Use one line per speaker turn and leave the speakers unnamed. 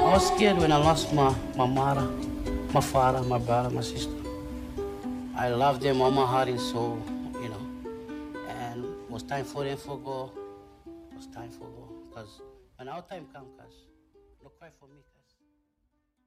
I was scared when I lost my mother, my father, my brother, my sister. I love them all my heart and soul, you know. And it was time for them to go. It was time for go. Because when our time comes, cuz, don't cry for me, cuz.